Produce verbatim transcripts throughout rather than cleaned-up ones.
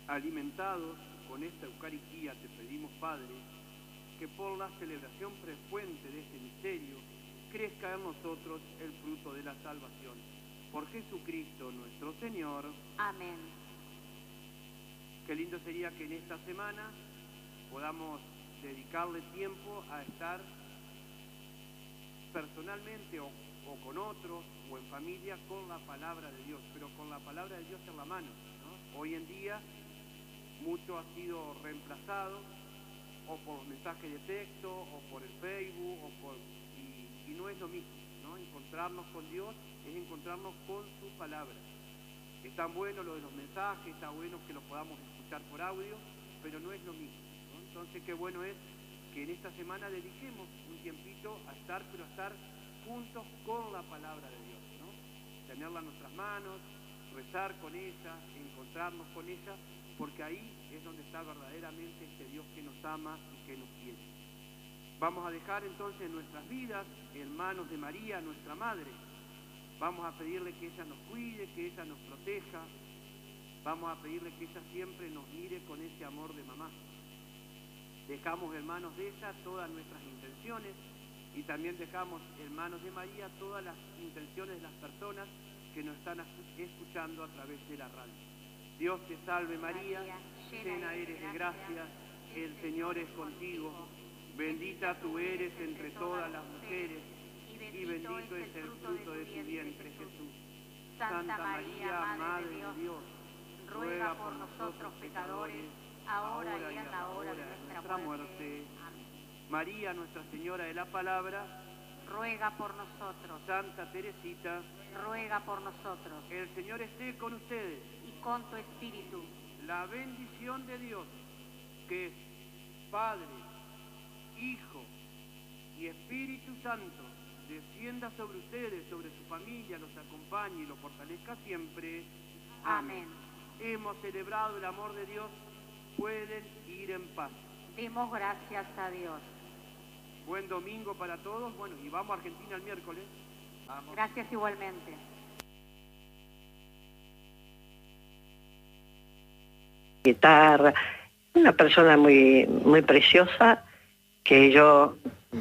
Alimentados con esta Eucaristía te pedimos, Padre, que por la celebración frecuente de este misterio crezca en nosotros el fruto de la salvación. Por Jesucristo nuestro Señor. Amén. Qué lindo sería que en esta semana podamos dedicarle tiempo a estar personalmente o, o con otros o en familia con la palabra de Dios, pero con la palabra de Dios en la mano, ¿no? Hoy en día mucho ha sido reemplazado o por mensajes de texto o por el Facebook o por y, y no es lo mismo, ¿no? Encontrarnos con Dios es encontrarnos con su palabra. Es tan bueno lo de los mensajes, está bueno que lo podamos escuchar por audio, pero no es lo mismo, ¿no? Entonces qué bueno es que en esta semana dediquemos un tiempito a estar, pero a estar juntos con la palabra de Dios, ¿no? Tenerla en nuestras manos, rezar con ella, encontrarnos con ella, porque ahí es donde está verdaderamente este Dios que nos ama y que nos quiere. Vamos a dejar entonces nuestras vidas en manos de María, nuestra Madre. Vamos a pedirle que ella nos cuide, que ella nos proteja. Vamos a pedirle que ella siempre nos mire con ese amor de mamá. Dejamos en manos de ella todas nuestras intenciones y también dejamos en manos de María todas las intenciones de las personas que nos están escuchando a través de la radio. Dios te salve María, llena eres de gracia, el Señor es contigo, bendita tú eres entre todas las mujeres y bendito es el fruto de tu vientre Jesús. Santa María, Madre de Dios, ruega por nosotros pecadores, ahora y en la hora de nuestra muerte. María, Nuestra Señora de la Palabra, ruega por nosotros. Santa Teresita, ruega por nosotros. El Señor esté con ustedes. Y con tu espíritu. La bendición de Dios, que es Padre, Hijo y Espíritu Santo, descienda sobre ustedes, sobre su familia, los acompañe y los fortalezca siempre. Amén. Hemos celebrado el amor de Dios, pueden ir en paz. Demos gracias a Dios. Buen domingo para todos, bueno, y vamos a Argentina el miércoles. Vamos. Gracias igualmente. Guitarra, una persona muy muy preciosa que yo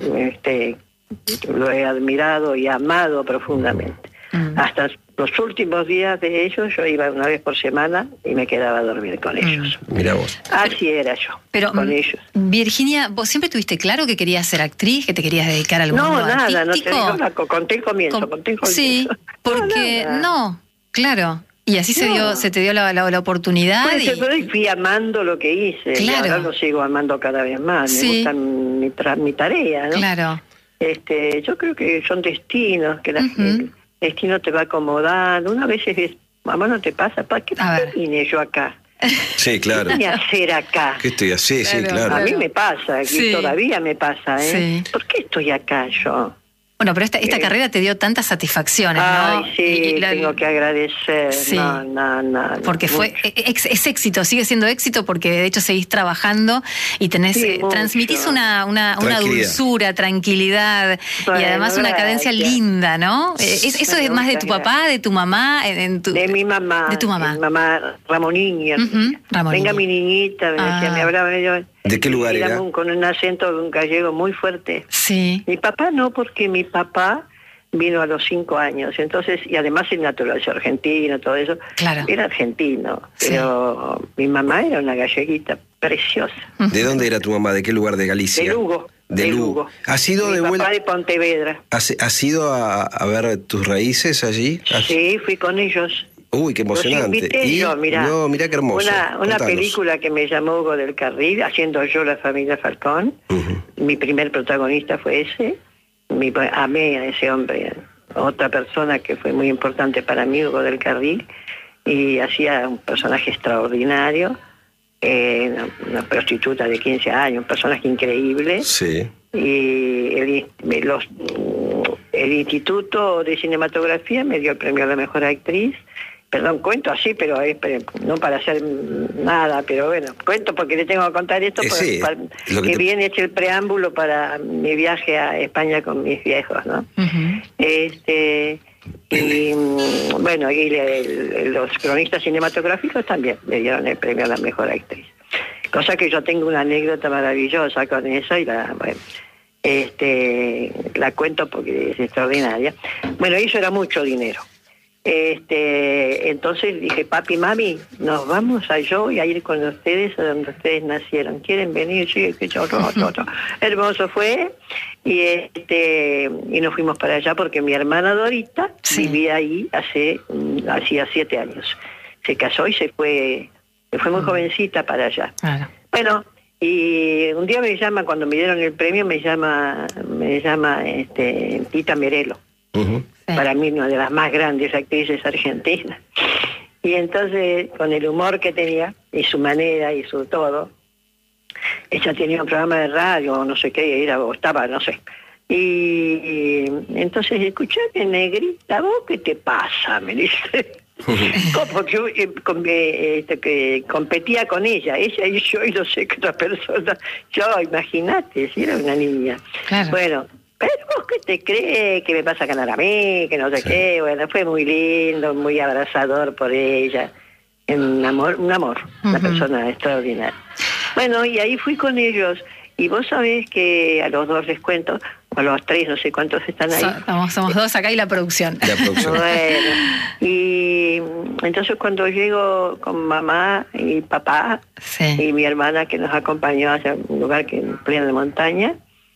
este, lo he admirado y amado profundamente. Mm. Hasta los últimos días de ellos yo iba una vez por semana y me quedaba a dormir con ellos. Mm. Mira vos. Así era yo, pero, con ellos. Virginia, ¿vos siempre tuviste claro que querías ser actriz, que te querías dedicar al mundo no, nada, artístico? No, nada, conté el comienzo, Com conté el comienzo. Sí, porque no, no, claro. Y así no. se dio, se te dio la, la, la oportunidad. Pues, y... Pero fui amando lo que hice. Claro. Y ahora lo sigo amando cada vez más. Sí. Me gusta mi, tra mi tarea, ¿no? Claro. Este, yo creo que son destinos, que la, uh-huh. el destino te va acomodando. Una vez es, mamá, no te pasa, ¿para qué vine yo acá? Sí, claro. ¿Qué voy a hacer acá? ¿Qué estoy haciendo? Sí, claro, claro. A mí me pasa, sí. y todavía me pasa, ¿eh? Sí. ¿Por qué estoy acá yo? Bueno, pero esta, esta eh, carrera te dio tantas satisfacciones, ¿no? Ay, sí, y la, tengo que agradecer. Sí, no, no, no, porque no, fue es, es éxito, sigue siendo éxito porque de hecho seguís trabajando y tenés sí, eh, transmitís una, una, una dulzura, tranquilidad bueno, y además una gracias. cadencia linda, ¿no? Eh, es, ¿Eso es más de tu papá, gracias. de tu mamá? En tu, de mi mamá. De tu mamá. De mi mamá, Ramoniña. Uh-huh, Ramoniña. Venga mi niñita, me decía, ah. me hablaba medio... ¿De qué lugar era? Un, con un acento gallego muy fuerte. Sí. Mi papá no, porque mi papá vino a los cinco años, entonces, y además es naturalizado argentino, todo eso, claro. era argentino, pero sí. Mi mamá era una galleguita preciosa. ¿De dónde era tu mamá? ¿De qué lugar de Galicia? De Lugo. De, de Lugo. Lugo. ¿Has ido mi de vuelta? papá de Pontevedra. ¿Has, has ido a, a ver tus raíces allí? ¿Has... Sí, fui con ellos. Uy, qué emocionante. Los invité ¿Y? yo, mirá, no, mirá qué hermoso. Una, una película que me llamó Hugo del Carril, haciendo yo La Familia Falcón. Uh-huh. Mi primer protagonista fue ese. Mi, amé a ese hombre. Otra persona que fue muy importante para mí, Hugo del Carril, y hacía un personaje extraordinario, eh, una, una prostituta de quince años, un personaje increíble. Sí. Y el, los, el Instituto de Cinematografía me dio el premio a la mejor actriz. Perdón, cuento así, pero es no para hacer nada, pero bueno, cuento porque le tengo que contar esto, eh, porque, sí, para, que, que te... viene hecho el preámbulo para mi viaje a España con mis viejos, ¿no? Uh-huh. Este, Y mm, bueno, y le- los cronistas cinematográficos también le dieron el premio a la mejor actriz. Cosa que yo tengo una anécdota maravillosa con eso y la, bueno, este, la cuento porque es extraordinaria. Bueno, eso era mucho dinero. Este, entonces dije, papi, mami, nos vamos a yo y a ir con ustedes a donde ustedes nacieron. ¿Quieren venir? Sí, que yo, no, no, no. Hermoso fue. Y este, y nos fuimos para allá porque mi hermana Dorita Sí. vivía ahí hace, mm, hacía siete años. Se casó y se fue, se fue muy jovencita para allá. Claro. Bueno, y un día me llama, cuando me dieron el premio, me llama, me llama este, Tita Merelo. Ujú. Sí. Para mí una de las más grandes actrices argentinas. Y entonces, con el humor que tenía, y su manera, y su todo, ella tenía un programa de radio, no sé qué, era, o estaba, no sé. Y, y entonces, escuchame, negrita, ¿vos qué te pasa? Me dice. Como que, eh, con- eh, este, que competía con ella, ella y yo y no sé qué otra persona. Yo, imagínate, si era una niña. Claro. Bueno, pero vos qué te crees que me vas a ganar a mí, que no sé Sí. qué. Bueno, fue muy lindo, muy abrazador por ella. Un amor, un amor, una Ujú. persona extraordinaria. Bueno, y ahí fui con ellos. Y vos sabés que a los dos les cuento, o a los tres, no sé cuántos están ahí. So- somos, somos dos acá y la producción. La producción. Bueno, y mm, entonces cuando llego con mamá y papá Sí. y mi hermana que nos acompañó hacia un lugar que en plena montaña,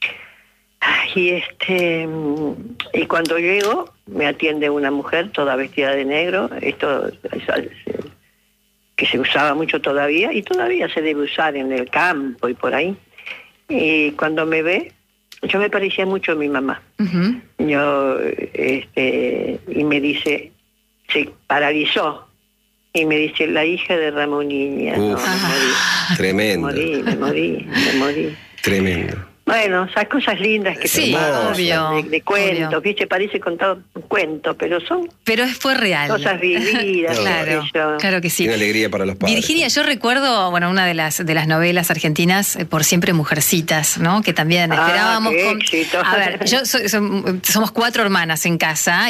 y este mm, y cuando llego me atiende una mujer toda vestida de negro, esto es- es- que se usaba mucho todavía y todavía se debe usar en el campo y por ahí. Y cuando me ve, yo me parecía mucho a mi mamá. Ujú. Yo, este, y me dice, se paralizó, y me dice, la hija de Ramoniña. No, Uf. me morí, Tremendo, me morí, me morí, me morí. tremendo. Bueno, esas cosas lindas que Sí, se pasan, obvio, de, de cuentos, obvio. ¿viste? Parece contado un cuento, pero son Pero es- fue real. cosas vividas. Claro, qué sé yo. claro que sí. Tiene alegría para los padres. Virginia, yo recuerdo, bueno, una de las de las novelas argentinas, eh, Por siempre Mujercitas, ¿no? Que también Ah, esperábamos. qué con- éxito. A ver, yo soy- som- somos cuatro hermanas en casa